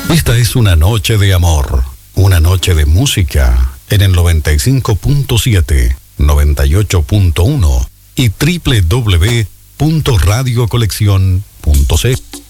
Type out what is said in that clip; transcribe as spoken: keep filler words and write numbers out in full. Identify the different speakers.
Speaker 1: Esta es una noche de amor, una noche de música en el noventa y cinco punto siete, noventa y ocho punto uno y doble u doble u doble u punto radio colección punto c.